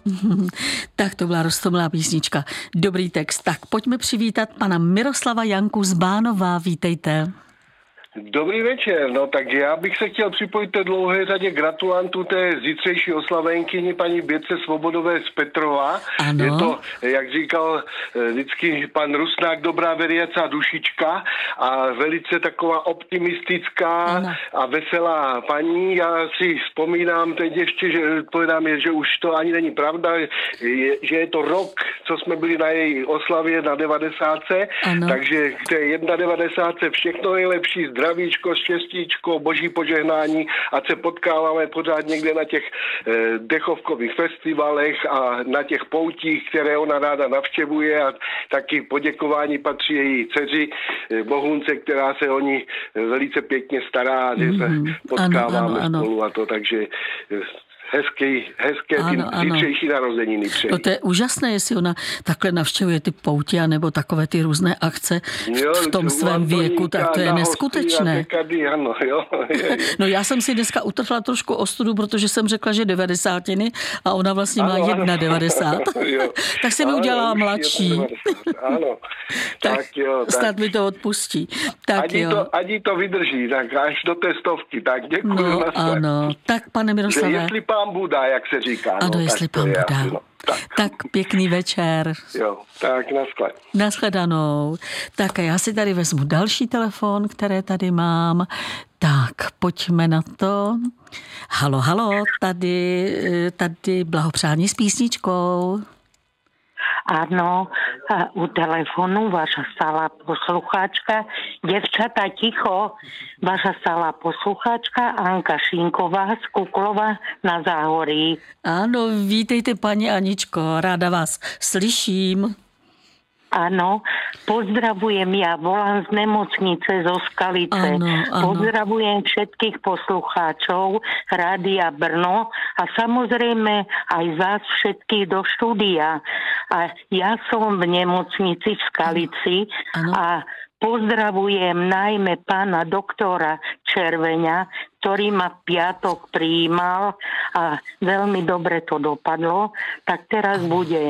Tak to byla roztomilá písnička. Dobrý text. Tak pojďme přivítat pana Miroslava Janku z Bánova. Vítejte. Dobrý večer, no tak já bych se chtěl připojit té dlouhé řadě gratulantů té zítřejší oslavenkyni paní Bětce Svobodové z Petrova. Ano. Je to, jak říkal vždycky pan Rusnák, dobrá veriaca dušička a velice taková optimistická a veselá paní. Já si vzpomínám teď ještě, že povedám je, že už to ani není pravda, že je to rok, co jsme byli na její oslavě na 90. Takže k té 91. všechno nejlepší, zdravíčko, štěstíčko, boží požehnání, ať se potkáváme pořád někde na těch dechovkových festivalech a na těch poutích, které ona ráda navštěvuje, a taky poděkování patří její dceři Bohunce, která se o ní velice pěkně stará, že se potkáváme spolu a to, takže hezké zítřejší narozeniny přeji. No to je úžasné, jestli ona takhle navštěvuje ty pouti anebo takové ty různé akce v tom svém věku, tak to je neskutečné. No já jsem si dneska utrhla trošku ostudu, protože jsem řekla, že 90 a ona vlastně má 91. Tak se mi udělala mladší. Ano. Tak jo. Snad mi to odpustí. Tak ať jí to vydrží, tak až do té 100. Tak děkuji. No ano. Tak pane Miroslave. Jestli pán Buda, jak se říká. Ano, jestli pán Buda. Tak pěkný večer. Jo, tak nashledanou. Tak a já si tady vezmu další telefon, které tady mám. Tak, pojďme na to. Halo, tady blahopřání s písničkou. Ano, u telefonu vaša stála poslucháčka, devčata ticho, vaša stála poslucháčka Anka Šínková z Kuklova na Záhorí. Ano, vítejte paní Aničko, ráda vás slyším. Áno, pozdravujem, ja volám z nemocnice zo Skalice. Áno. Pozdravujem všetkých poslucháčov Rádia Brno a samozrejme aj vás všetkých do štúdia. A ja som v nemocnici v Skalici a pozdravujem najmä pána doktora Červeňa, ktorý ma piatok prijímal a veľmi dobre to dopadlo. Tak teraz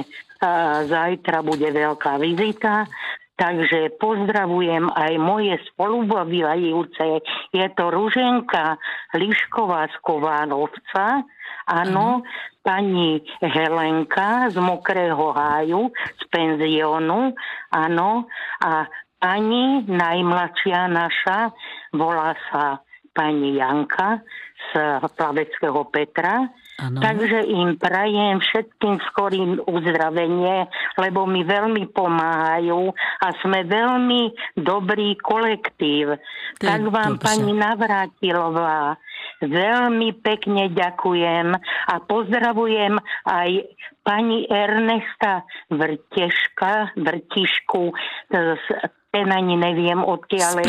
zajtra bude veľká vizita, takže pozdravujem aj moje spolubývajúce. Je to Ruženka Lišková z Kovánovca, áno, pani Helenka z Mokrého háju, z penziónu, áno, a pani najmladšia naša, volá sa pani Janka z Plaveckého Petra. Ano. Takže im prajem všetkým skorým uzdravenie, lebo mi veľmi pomáhajú a sme veľmi dobrý kolektív. Tak vám, pani Navrátilová, veľmi pekne ďakujem a pozdravujem aj pani Ernesta Vrtišku, ten ani neviem odkiaľ.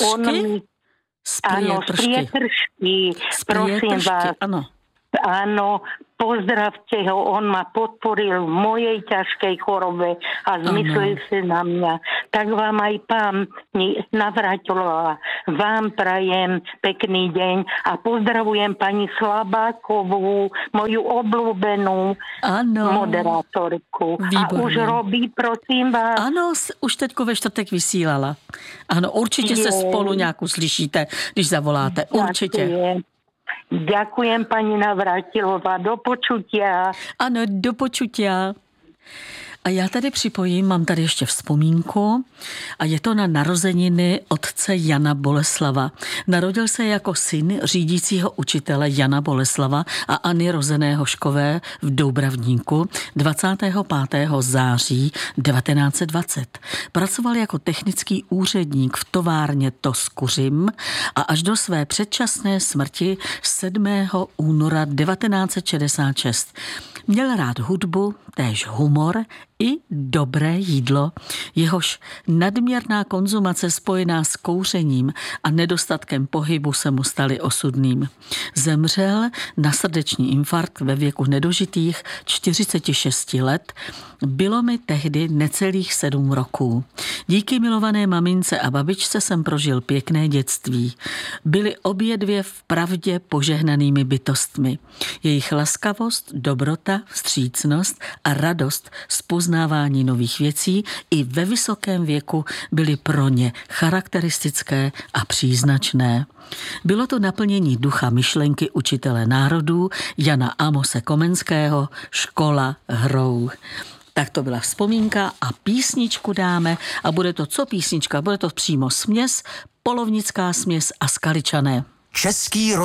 Z Prietršky. Prosím vás. Áno, pozdravte ho, on ma podporil v mojej ťažkej chorobe a zmyslil si na mňa. Tak vám aj pán Navrátilová, vám prajem pekný deň a pozdravujem pani Slabákovú, moju obľúbenú moderátorku. Výborné. A už robí, prosím vás. Ano, už teďko ve čtvrtek vysílala. Ano, určitě se spolu nějak uslyšíte, když zavoláte. Určitě. Ďakujem, pani Navrátilová. Do počutia. Ano, do počutia. A já tady připojím, mám tady ještě vzpomínku a je to na narozeniny otce Jana Boleslava. Narodil se jako syn řídícího učitele Jana Boleslava a Anny rozené Hoškové v Doubravníku 25. září 1920. Pracoval jako technický úředník v továrně Toskuřim a až do své předčasné smrti 7. února 1966. Měl rád hudbu, též humor i dobré jídlo, jehož nadměrná konzumace spojená s kouřením a nedostatkem pohybu se mu staly osudným. Zemřel na srdeční infarkt ve věku nedožitých 46 let. Bylo mi tehdy necelých 7 roků. Díky milované mamince a babičce jsem prožil pěkné dětství. Byly obě dvě vpravdě požehnanými bytostmi. Jejich laskavost, dobrota otevřenost, vstřícnost a radost z poznávání nových věcí i ve vysokém věku byly pro ně charakteristické a příznačné. Bylo to naplnění ducha myšlenky učitele národů Jana Amose Komenského Škola hrou. Tak to byla vzpomínka a písničku dáme a bude to co písnička? Bude to přímo směs, Polovnická směs a Skaličané. Český